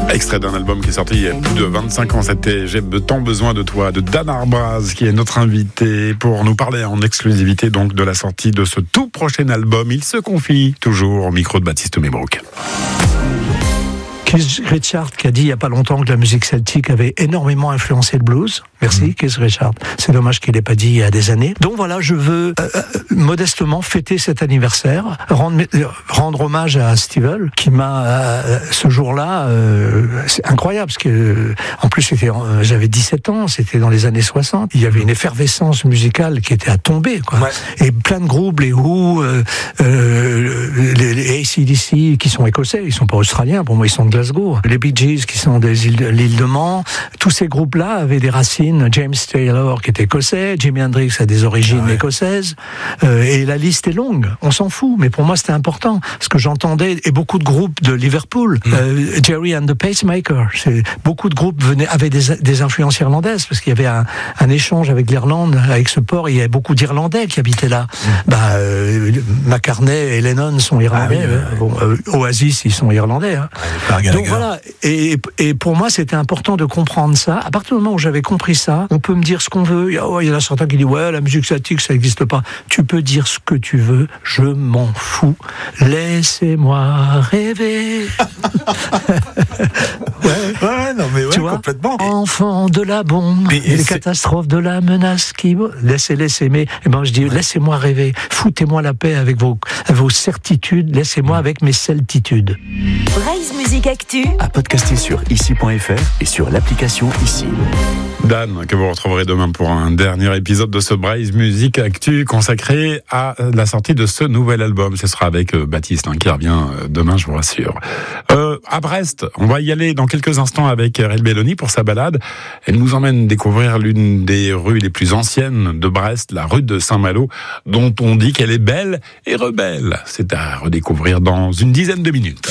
Extrait d'un album qui est sorti il y a plus de 25 ans, c'était J'ai tant besoin de toi de Dan Arbraz, qui est notre invité pour nous parler en exclusivité donc de la sortie de ce tout prochain album. Il se confie toujours au micro de Baptiste Mebrook. Keith Richards qui a dit il n'y a pas longtemps que la musique celtique avait énormément influencé le blues. Merci Keith Richards. C'est dommage qu'il l'ait pas dit il y a des années. Donc voilà, je veux modestement fêter cet anniversaire, rendre hommage à Stevel qui m'a ce jour-là, c'est incroyable parce que en plus j'avais 17 ans, c'était dans les années 60. Il y avait une effervescence musicale qui était à tomber, quoi. Ouais. Et plein de groupes, les Who, les AC/DC qui sont écossais, ils sont pas australiens, pour moi ils sont de Glasgow. Les Bee Gees qui sont de l'île de Man, tous ces groupes-là avaient des racines. James Taylor qui était écossais, Jimi Hendrix a des origines écossaises, et la liste est longue. On s'en fout, mais pour moi c'était important parce que j'entendais et beaucoup de groupes de Liverpool, Jerry and the Pacemakers. Beaucoup de groupes avaient des influences irlandaises parce qu'il y avait un échange avec l'Irlande, avec ce port. Il y avait beaucoup d'Irlandais qui habitaient là. McCartney et Lennon sont irlandais. Oasis, ils sont irlandais. Hein. Donc voilà. Et pour moi, c'était important de comprendre ça. À partir du moment où j'avais compris ça, on peut me dire ce qu'on veut. Il y en a certains qui disent ouais, la musique celtique, ça n'existe pas. Tu peux dire ce que tu veux. Je m'en fous. Laissez-moi rêver. Non mais tu vois, complètement. Enfant de la bombe, et les catastrophes de la menace qui laissez aimer. Et ben je dis laissez-moi rêver. Foutez-moi la paix avec vos certitudes. Laissez-moi avec mes certitudes. Braise Musique Actu à podcaster sur ici.fr et sur l'application Ici. Dan, que vous retrouverez demain pour un dernier épisode de ce Braise Musique Actu consacré à la sortie de ce nouvel album. Ce sera avec Baptiste qui revient demain, je vous rassure. À Brest, on va y aller dans quelques instants avec Rel Belloni pour sa balade. Elle nous emmène découvrir l'une des rues les plus anciennes de Brest, la rue de Saint-Malo, dont on dit qu'elle est belle et rebelle. C'est à redécouvrir dans une dizaine de minutes.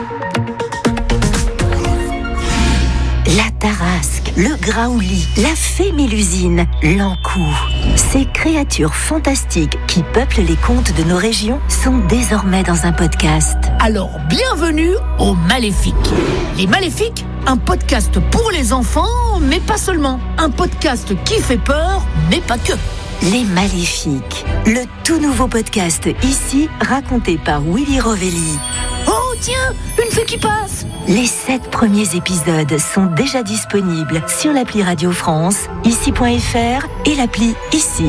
La Tarasque, le Graouli, la fée Mélusine, l'Ankou. Ces créatures fantastiques qui peuplent les contes de nos régions sont désormais dans un podcast. Alors, bienvenue aux Maléfiques. Les Maléfiques, un podcast pour les enfants, mais pas seulement. Un podcast qui fait peur, mais pas que. Les Maléfiques, le tout nouveau podcast ici, raconté par Willy Rovelli. Oh tiens, une fée qui passe. Les 7 premiers épisodes sont déjà disponibles sur l'appli Radio France, ici.fr et l'appli Ici.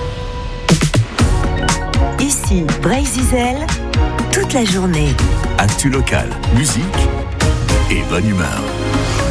Ici, Brésil, toute la journée. Actu locale, musique et bonne humeur.